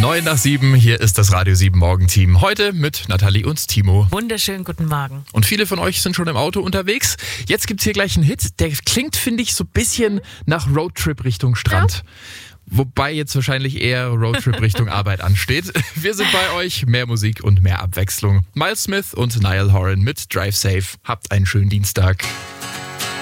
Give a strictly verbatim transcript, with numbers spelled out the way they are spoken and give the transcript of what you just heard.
Neun nach sieben, hier ist das Radio sieben Morgenteam. Heute mit Nathalie und Timo. Wunderschönen guten Morgen. Und viele von euch sind schon im Auto unterwegs. Jetzt gibt's hier gleich einen Hit, der klingt, finde ich, so ein bisschen nach Roadtrip Richtung Strand. Ja. Wobei jetzt wahrscheinlich eher Roadtrip Richtung Arbeit ansteht. Wir sind bei euch, mehr Musik und mehr Abwechslung. Miles Smith und Niall Horan mit Drive Safe. Habt einen schönen Dienstag.